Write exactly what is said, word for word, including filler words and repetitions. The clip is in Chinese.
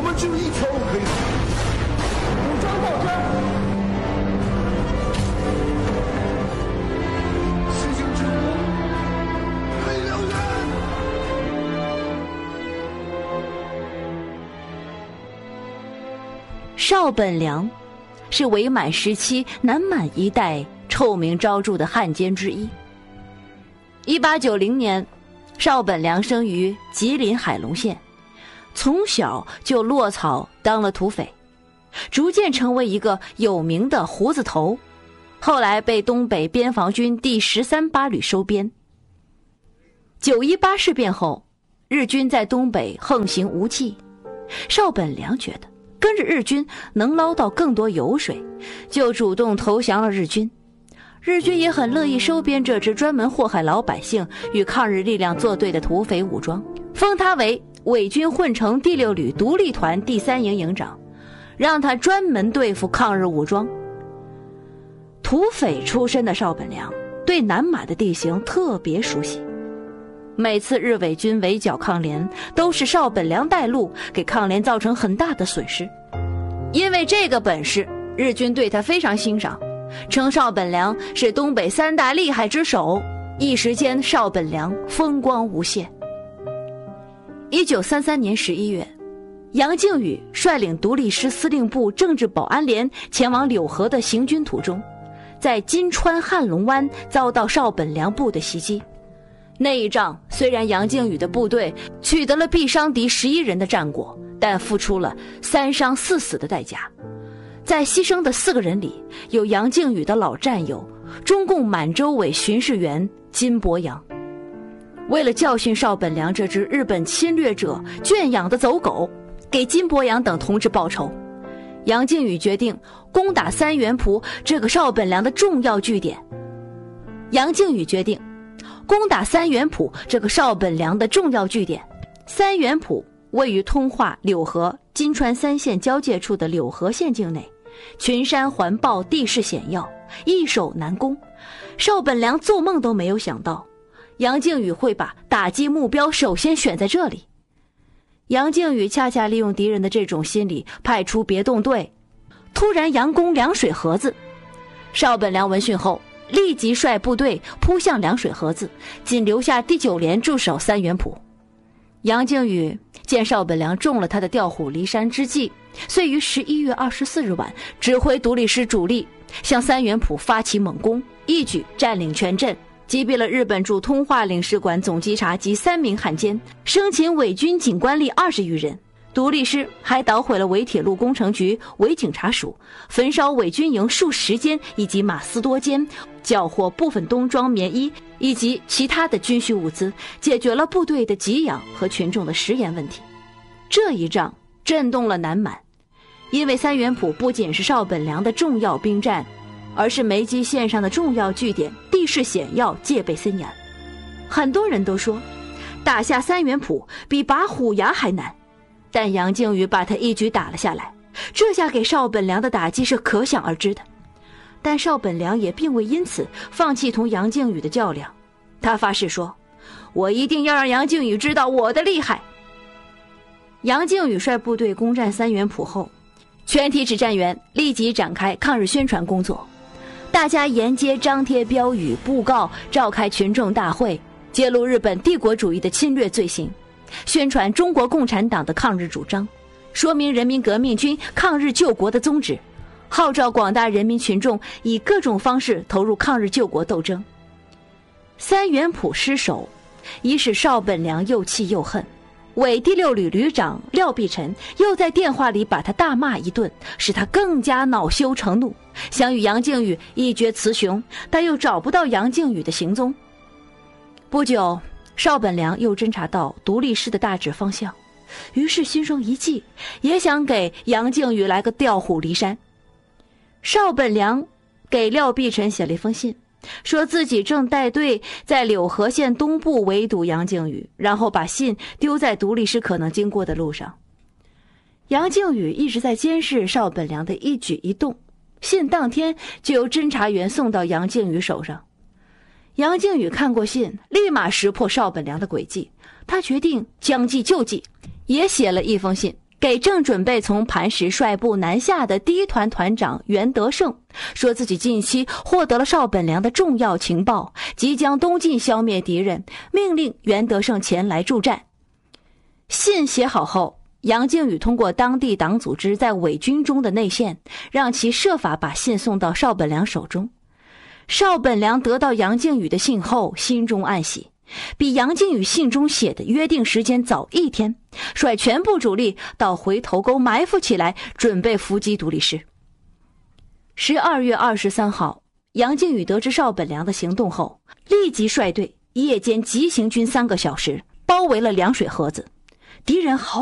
们只有一条路可以走，武装到这儿。西京之母，魏了然。邵本良是伪满时期南满一带臭名昭著的汉奸之一。一八九零年，邵本良生于吉林海龙县，从小就落草当了土匪，逐渐成为一个有名的胡子头，后来被东北边防军第十三八旅收编。九一八事变后，日军在东北横行无忌，邵本良觉得跟着日军能捞到更多油水，就主动投降了日军。日军也很乐意收编这支专门祸害老百姓与抗日力量作对的土匪武装，封他为伪军混成第六旅独立团第三营营长，让他专门对付抗日武装。土匪出身的邵本良对南满的地形特别熟悉，每次日伪军围剿抗联，都是邵本良带路，给抗联造成很大的损失。因为这个本事，日军对他非常欣赏，称邵本良是东北三大厉害之首，一时间邵本良风光无限。一九三三年十一月，杨靖宇率领独立师司令部政治保安连前往柳河的行军途中，在金川汉龙湾遭到邵本良部的袭击。那一仗虽然杨靖宇的部队取得了毙伤敌十一人的战果，但付出了三伤四死的代价。在牺牲的四个人里，有杨靖宇的老战友中共满洲委巡视员金伯阳。为了教训邵本良这只日本侵略者圈养的走狗，给金伯阳等同志报仇，杨靖宇决定攻打三元浦这个邵本良的重要据点。杨靖宇决定攻打三元浦这个邵本良的重要据点。三元浦位于通化、柳河、金川三县交界处的柳河县境内，群山环抱，地势险要，易守难攻。邵本良做梦都没有想到，杨靖宇会把打击目标首先选在这里。杨靖宇恰恰利用敌人的这种心理，派出别动队，突然佯攻凉水河子。邵本良闻讯后，立即率部队扑向凉水河子，仅留下第九连驻守三元浦。杨靖宇见邵本良中了他的调虎离山之计，遂于十一月二十四日晚指挥独立师主力向三元浦发起猛攻，一举占领全镇，击毙了日本驻通化领事馆总稽查及三名汉奸，生擒伪军警官吏二十余人。独立师还捣毁了伪铁路工程局、伪警察署，焚烧伪军营数十间以及马斯多间，缴获部分冬装棉衣以及其他的军需物资，解决了部队的给养和群众的食盐问题。这一仗震动了南满，因为三元浦不仅是邵本良的重要兵站，而是梅基线上的重要据点，地势险要，戒备森严。很多人都说打下三元浦比拔虎牙还难，但杨靖宇把他一举打了下来，这下给邵本良的打击是可想而知的。但邵本良也并未因此放弃同杨靖宇的较量，他发誓说，我一定要让杨靖宇知道我的厉害。杨靖宇率部队攻占三元浦后，全体指战员立即展开抗日宣传工作，大家沿街张贴标语、布告，召开群众大会，揭露日本帝国主义的侵略罪行，宣传中国共产党的抗日主张，说明人民革命军抗日救国的宗旨，号召广大人民群众以各种方式投入抗日救国斗争。三元浦失守，已使邵本良又气又恨，伪第六旅旅长廖必臣又在电话里把他大骂一顿，使他更加恼羞成怒，想与杨靖宇一决雌雄，但又找不到杨靖宇的行踪。不久，邵本良又侦察到独立师的大致方向，于是心生一计，也想给杨靖宇来个调虎离山。邵本良给廖必臣写了一封信，说自己正带队在柳河县东部围堵杨靖宇，然后把信丢在独立师可能经过的路上。杨靖宇一直在监视邵本良的一举一动，信当天就由侦查员送到杨靖宇手上。杨靖宇看过信，立马识破邵本良的诡计，他决定将计就计，也写了一封信， 给正准备从磐石率部南下的第一团团长袁德胜说自己近期获得了邵本良的重要情报，即将东进消灭敌人，命令袁德胜前来助战。信写好后，杨靖宇通过当地党组织在伪军中的内线，让其设法把信送到邵本良手中。邵本良得到杨靖宇的信后，心中暗喜，比杨靖宇信中写的约定时间早一天，率全部主力到回头沟埋伏起来，准备伏击独立师。十二月二十三号，杨靖宇得知邵本良的行动后，立即率队夜间急行军三个小时，包围了凉水河子。敌人毫